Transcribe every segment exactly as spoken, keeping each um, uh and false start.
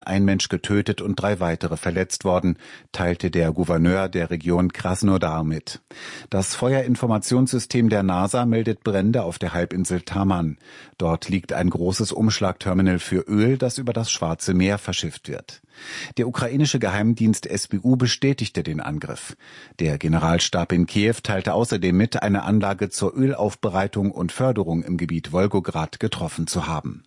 ein Mensch getötet und drei weitere verletzt worden, teilte der Gouverneur der Region Krasnodar mit. Das Feuerinformationssystem der NASA meldet Brände auf der Halbinsel Taman. Dort liegt ein großes Umschlagterminal für Öl, das über das Schwarze Meer verschifft wird. Der ukrainische Geheimdienst S B U bestätigte den Angriff. Der Generalstab in Kiew teilte außerdem mit, eine Anlage zur Ölaufbereitung und Förderung im Gebiet Wolgograd getroffen zu haben.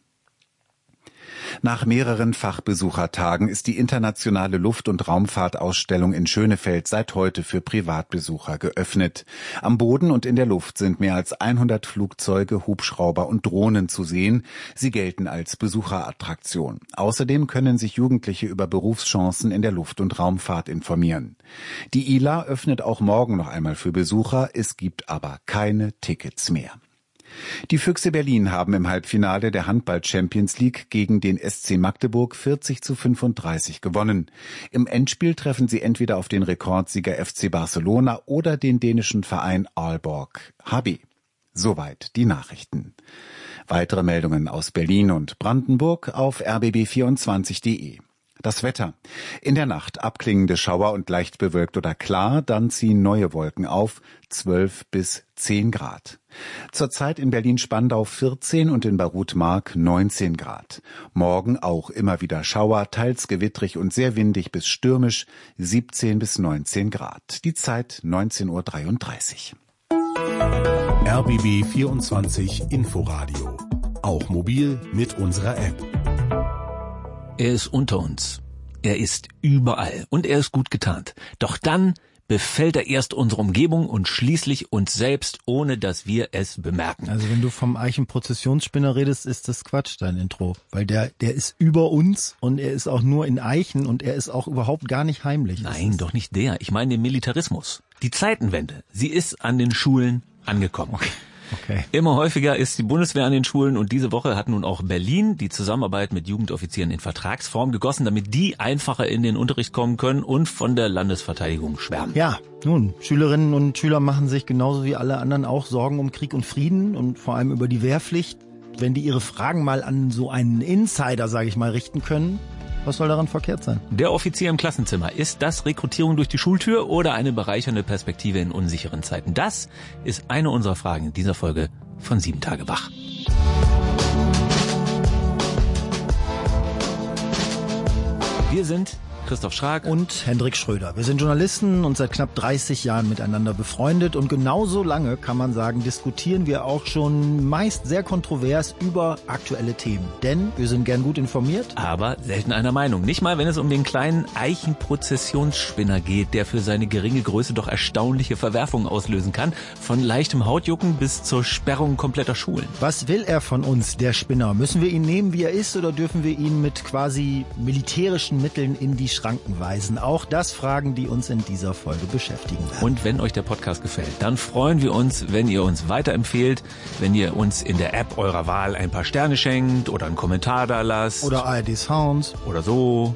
Nach mehreren Fachbesuchertagen ist die internationale Luft- und Raumfahrtausstellung in Schönefeld seit heute für Privatbesucher geöffnet. Am Boden und in der Luft sind mehr als hundert Flugzeuge, Hubschrauber und Drohnen zu sehen. Sie gelten als Besucherattraktion. Außerdem können sich Jugendliche über Berufschancen in der Luft- und Raumfahrt informieren. Die I L A öffnet auch morgen noch einmal für Besucher. Es gibt aber keine Tickets mehr. Die Füchse Berlin haben im Halbfinale der Handball-Champions League gegen den S C Magdeburg vierzig zu fünfunddreißig gewonnen. Im Endspiel treffen sie entweder auf den Rekordsieger F C Barcelona oder den dänischen Verein Aalborg H B. Soweit die Nachrichten. Weitere Meldungen aus Berlin und Brandenburg auf r b b vierundzwanzig punkt de. Das Wetter. In der Nacht abklingende Schauer und leicht bewölkt oder klar, dann ziehen neue Wolken auf, zwölf bis zehn Grad. Zurzeit in Berlin-Spandau vierzehn und in Barut-Mark neunzehn Grad. Morgen auch immer wieder Schauer, teils gewittrig und sehr windig bis stürmisch, siebzehn bis neunzehn Grad. Die Zeit neunzehn Uhr dreiunddreißig. R B B vierundzwanzig Inforadio. Auch mobil mit unserer App. Er ist unter uns. Er ist überall. Und er ist gut getarnt. Doch dann befällt er erst unsere Umgebung und schließlich uns selbst, ohne dass wir es bemerken. Also wenn du vom Eichenprozessionsspinner redest, ist das Quatsch, dein Intro. Weil der, der ist über uns und er ist auch nur in Eichen und er ist auch überhaupt gar nicht heimlich. Nein, doch nicht der. Ich meine den Militarismus. Die Zeitenwende. Sie ist an den Schulen angekommen. Okay. Okay. Immer häufiger ist die Bundeswehr an den Schulen und diese Woche hat nun auch Berlin die Zusammenarbeit mit Jugendoffizieren in Vertragsform gegossen, damit die einfacher in den Unterricht kommen können und von der Landesverteidigung schwärmen. Ja, nun, Schülerinnen und Schüler machen sich genauso wie alle anderen auch Sorgen um Krieg und Frieden und vor allem über die Wehrpflicht. Wenn die ihre Fragen mal an so einen Insider, sage ich mal, richten können, was soll daran verkehrt sein? Der Offizier im Klassenzimmer, ist das Rekrutierung durch die Schultür oder eine bereichernde Perspektive in unsicheren Zeiten? Das ist eine unserer Fragen in dieser Folge von Sieben Tage Wach. Wir sind Christoph Schrag und Hendrik Schröder. Wir sind Journalisten und seit knapp dreißig Jahren miteinander befreundet und genauso lange, kann man sagen, diskutieren wir auch schon meist sehr kontrovers über aktuelle Themen. Denn wir sind gern gut informiert. Aber selten einer Meinung. Nicht mal, wenn es um den kleinen Eichenprozessionsspinner geht, der für seine geringe Größe doch erstaunliche Verwerfungen auslösen kann. Von leichtem Hautjucken bis zur Sperrung kompletter Schulen. Was will er von uns, der Spinner? Müssen wir ihn nehmen, wie er ist, oder dürfen wir ihn mit quasi militärischen Mitteln in die Schranken weisen? Auch das Fragen, die uns in dieser Folge beschäftigen werden. Und wenn euch der Podcast gefällt, dann freuen wir uns, wenn ihr uns weiterempfehlt, wenn ihr uns in der App eurer Wahl ein paar Sterne schenkt oder einen Kommentar da lasst. Oder A R D Sounds. Oder so.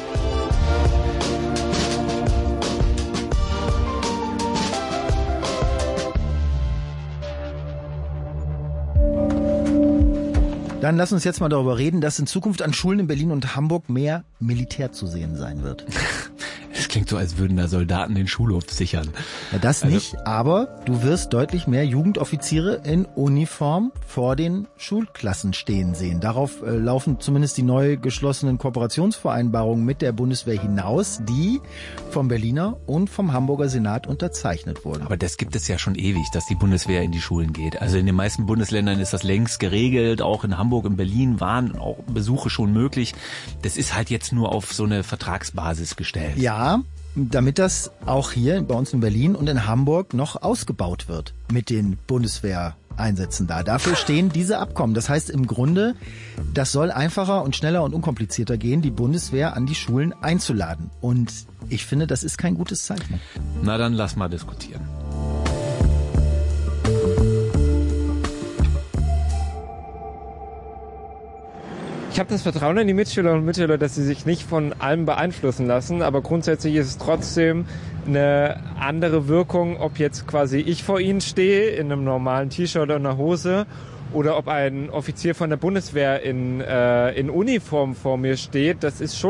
Dann lass uns jetzt mal darüber reden, dass in Zukunft an Schulen in Berlin und Hamburg mehr Militär zu sehen sein wird. Es klingt so, als würden da Soldaten den Schulhof sichern. Ja, das also nicht, aber du wirst deutlich mehr Jugendoffiziere in Uniform vor den Schulklassen stehen sehen. Darauf äh, laufen zumindest die neu geschlossenen Kooperationsvereinbarungen mit der Bundeswehr hinaus, die vom Berliner und vom Hamburger Senat unterzeichnet wurden. Aber das gibt es ja schon ewig, dass die Bundeswehr in die Schulen geht. Also in den meisten Bundesländern ist das längst geregelt. Auch in Hamburg und Berlin waren auch Besuche schon möglich. Das ist halt jetzt nur auf so eine Vertragsbasis gestellt. Ja, damit das auch hier bei uns in Berlin und in Hamburg noch ausgebaut wird mit den Bundeswehreinsätzen da. Dafür stehen diese Abkommen. Das heißt im Grunde, das soll einfacher und schneller und unkomplizierter gehen, die Bundeswehr an die Schulen einzuladen. Und ich finde, das ist kein gutes Zeichen. Na dann lass mal diskutieren. Ich habe das Vertrauen in die Mitschülerinnen und Mitschüler, dass sie sich nicht von allem beeinflussen lassen, aber grundsätzlich ist es trotzdem eine andere Wirkung, ob jetzt quasi ich vor ihnen stehe in einem normalen T-Shirt oder einer Hose oder ob ein Offizier von der Bundeswehr in, äh, in Uniform vor mir steht. Das ist schon